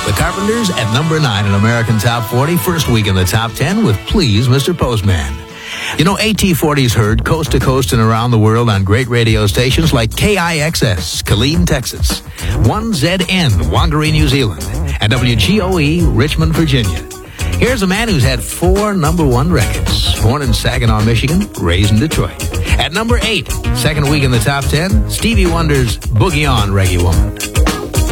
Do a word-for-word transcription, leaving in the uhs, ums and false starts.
The Carpenters at number nine in American Top forty. First week in the top ten with Please, Mister Postman. You know, A T forty's heard coast to coast and around the world on great radio stations like K I X S, Killeen, Texas, one Z N, Wangaree, New Zealand, and W G O E, Richmond, Virginia. Here's a man who's had four number one records. Born in Saginaw, Michigan, raised in Detroit. At number eight, second week in the top ten, Stevie Wonder's Boogie On, Reggae Woman.